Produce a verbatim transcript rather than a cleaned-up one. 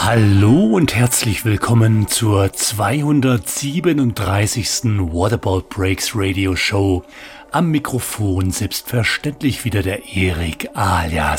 Hallo und herzlich willkommen zur zweihundertsiebenunddreißigsten What About Breaks Radio Show. Am Mikrofon selbstverständlich wieder der Erik alias